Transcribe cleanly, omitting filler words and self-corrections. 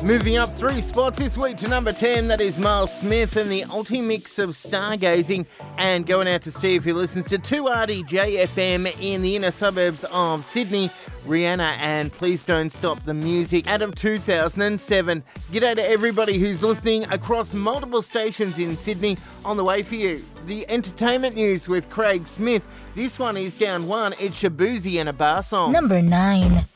Moving up 3 spots this week to number 10, that is Miles Smith and the Ultimix of Stargazing. And going out to Steve, who listens to 2RDJ FM in the inner suburbs of Sydney, Rihanna and Please Don't Stop the Music out of 2007. G'day to everybody who's listening across multiple stations in Sydney. On the way for you, the entertainment news with Craig Smith. This one is down 1, it's Shabuzi and a bar song. Number 9.